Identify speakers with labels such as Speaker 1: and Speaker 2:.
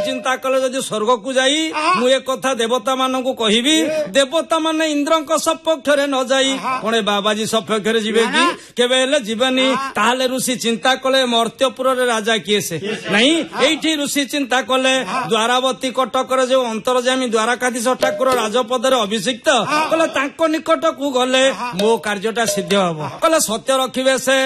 Speaker 1: चिंता कले जदि स्वर्ग को जाई मु ए कथा देवता मानकु कहिबी देवता माने इंद्रଙ୍କ सपक्षरे न जाई कोणे बाबाजी सपक्षरे जिबे कि केबे हेले जीवनी ताहाले ऋषि चिंता कले मर्त्यपुर रे राजा किए से नहीं एठी ऋषि चिंता कले द्वारावती कटक रे जो अंतरजामी द्वारकाधीश ठाकुर राजपद रे अभिषिक्त कले तांको निकट को गले मो कार्यटा सिद्ध हबो कले सत्य रखिबे से